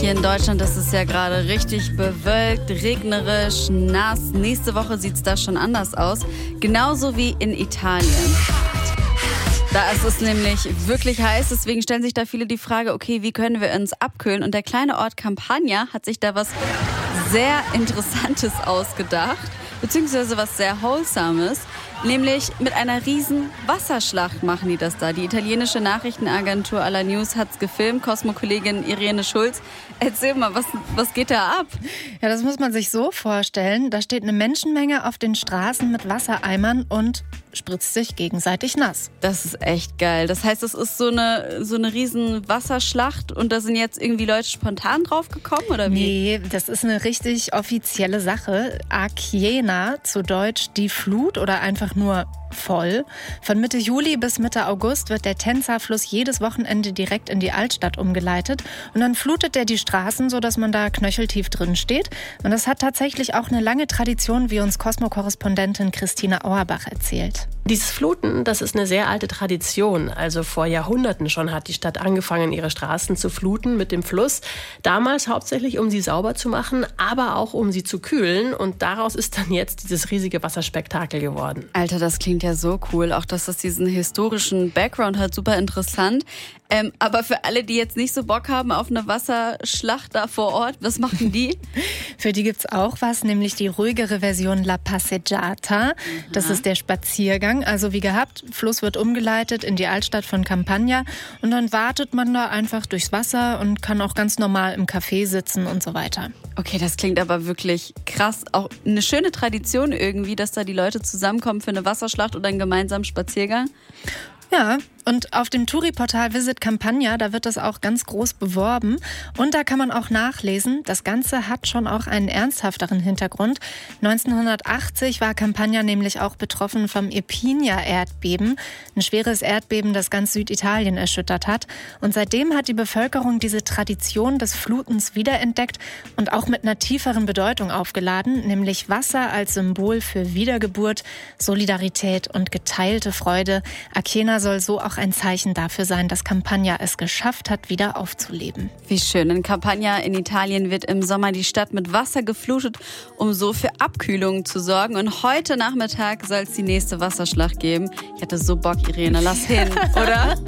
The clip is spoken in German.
Hier in Deutschland ist es ja gerade richtig bewölkt, regnerisch, nass. Nächste Woche sieht es da schon anders aus. Genauso wie in Italien. Da ist es nämlich wirklich heiß, deswegen stellen sich da viele die Frage, okay, wie können wir uns abkühlen? Und der kleine Ort Campania hat sich da was sehr Interessantes ausgedacht, beziehungsweise was sehr Wholesomes. Nämlich mit einer riesen Wasserschlacht machen die das da. Die italienische Nachrichtenagentur Alla News hat's gefilmt. Cosmo-Kollegin Irene Schulz. Erzähl mal, was geht da ab? Ja, das muss man sich so vorstellen. Da steht eine Menschenmenge auf den Straßen mit Wassereimern und spritzt sich gegenseitig nass. Das ist echt geil. Das heißt, es ist so eine riesen Wasserschlacht und da sind jetzt irgendwie Leute spontan drauf gekommen, oder wie? Nee, das ist eine richtig offizielle Sache. Aquiena, zu Deutsch die Flut oder einfach nur voll. Von Mitte Juli bis Mitte August wird der Tenza-Fluss jedes Wochenende direkt in die Altstadt umgeleitet und dann flutet er die Straßen, sodass man da knöcheltief drin steht. Und das hat tatsächlich auch eine lange Tradition, wie uns Cosmo-Korrespondentin Christine Auerbach erzählt. Dieses Fluten, das ist eine sehr alte Tradition. Also vor Jahrhunderten schon hat die Stadt angefangen, ihre Straßen zu fluten mit dem Fluss. Damals hauptsächlich, um sie sauber zu machen, aber auch um sie zu kühlen. Und daraus ist dann jetzt dieses riesige Wasserspektakel geworden. Alter, das klingt ja so cool. Auch, dass das diesen historischen Background hat, super interessant. Aber für alle, die jetzt nicht so Bock haben auf eine Wasserschlacht da vor Ort, was machen die? Für die gibt's auch was, nämlich die ruhigere Version La Passeggiata. Das ist der Spaziergang. Also wie gehabt, Fluss wird umgeleitet in die Altstadt von Campania und dann wartet man da einfach durchs Wasser und kann auch ganz normal im Café sitzen und so weiter. Okay, das klingt aber wirklich krass. Auch eine schöne Tradition irgendwie, dass da die Leute zusammenkommen für eine Wasserschlacht oder einen gemeinsamen Spaziergang. Ja, und auf dem Touri-Portal Visit Campania, da wird das auch ganz groß beworben. Und da kann man auch nachlesen, das Ganze hat schon auch einen ernsthafteren Hintergrund. 1980 war Campania nämlich auch betroffen vom Irpinia-Erdbeben. Ein schweres Erdbeben, das ganz Süditalien erschüttert hat. Und seitdem hat die Bevölkerung diese Tradition des Flutens wiederentdeckt und auch mit einer tieferen Bedeutung aufgeladen, nämlich Wasser als Symbol für Wiedergeburt, Solidarität und geteilte Freude. Aquiena soll so auch ein Zeichen dafür sein, dass Campania es geschafft hat, wieder aufzuleben. Wie schön. In Campania in Italien wird im Sommer die Stadt mit Wasser geflutet, um so für Abkühlung zu sorgen. Und heute Nachmittag soll es die nächste Wasserschlacht geben. Ich hatte so Bock, Irene. Lass hin, oder?